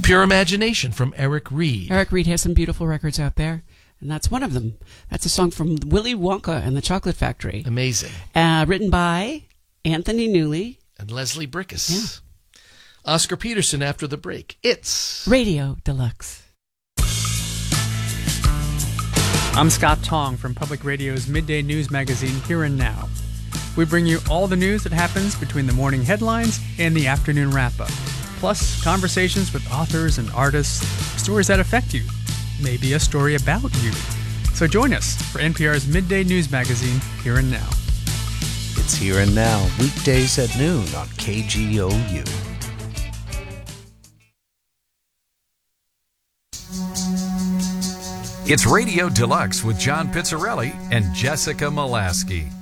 Pure Imagination from Eric Reed. Eric Reed has some beautiful records out there, and that's one of them. That's a song from Willy Wonka and the Chocolate Factory. Amazing. Written by Anthony Newley. And Leslie Brickus. Yeah. Oscar Peterson after the break. It's Radio Deluxe. I'm Scott Tong from Public Radio's midday news magazine, Here and Now. We bring you all the news that happens between the morning headlines and the afternoon wrap-up. Plus, conversations with authors and artists, stories that affect you, maybe a story about you. So join us for NPR's midday news magazine, Here and Now. It's Here and Now, weekdays at noon on KGOU. It's Radio Deluxe with John Pizzarelli and Jessica Molaski.